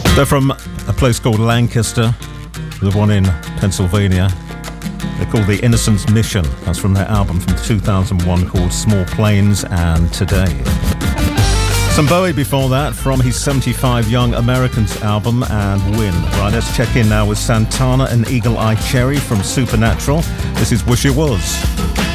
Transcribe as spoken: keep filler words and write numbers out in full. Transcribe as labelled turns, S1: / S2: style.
S1: They're from a place called Lancaster, the one in Pennsylvania. They're called The Innocence Mission. That's from their album from two thousand one called Small Planes and Today. Some Bowie before that from his seventy-five Young Americans album and Win. Right, let's check in now with Santana and Eagle Eye Cherry from Supernatural. This is Wish It Was.